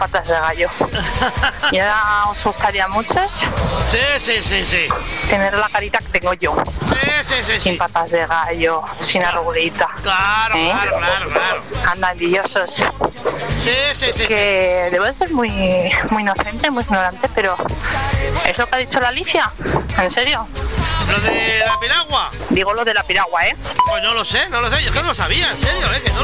patas de gallo. ¿Y ahora os gustaría a muchos? Sí. Tener la carita que tengo yo. Sí. Sin patas de gallo, sin arruguita. Claro. Andalillosos. Sí. Que debo de ser muy inocente, muy ignorante, pero ¿es lo que ha dicho la Alicia? ¿En serio? ¿Lo de la piragua? Digo lo de la piragua, ¿eh? Pues no lo sé, yo es que no lo sabía, en serio, que no